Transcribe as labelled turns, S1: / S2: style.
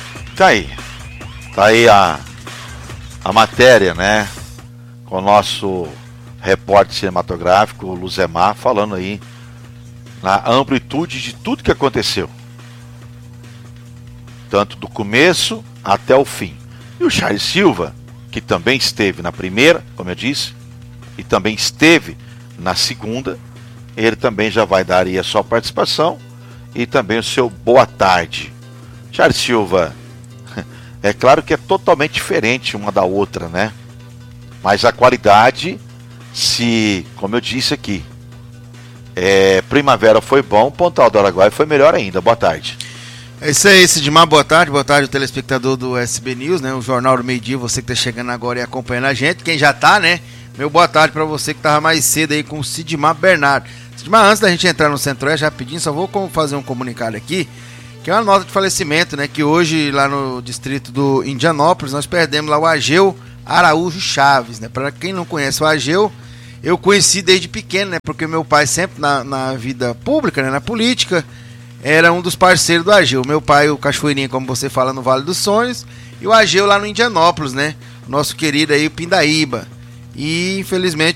S1: Tá aí. Tá aí a matéria, né? Com o nosso repórter cinematográfico, o Luzemar, falando aí na amplitude de tudo que aconteceu. Tanto do começo até o fim. E o Charles Silva, que também esteve na primeira, como eu disse, e também esteve na segunda, ele também já vai dar aí a sua participação e também o seu boa tarde. Charles Silva, é claro que é totalmente diferente uma da outra, né? Mas a qualidade, se, como eu disse aqui, Primavera foi bom, Pontal do Araguaia foi melhor ainda. Boa tarde.
S2: É isso aí, Sidmar, boa tarde o telespectador do SB News, né? O Jornal do Meio Dia, você que tá chegando agora e acompanhando a gente, quem já tá, né? Meu boa tarde pra você que tava mais cedo aí com o Sidmar Bernardo. Sidmar, antes da gente entrar no Centro-Oeste, rapidinho, só vou fazer um comunicado aqui, que é uma nota de falecimento, né? Que hoje, lá no distrito do Indianópolis, nós perdemos lá o Ageu Araújo Chaves, né? Pra quem não conhece o Ageu, eu conheci desde pequeno, né? Porque meu pai sempre na vida pública, né? Na política, era um dos parceiros do Ageu. Meu pai, o Cachoeirinha, como você fala, no Vale dos Sonhos, e o Ageu lá no Indianópolis, né? Nosso querido aí, o Pindaíba. E, infelizmente,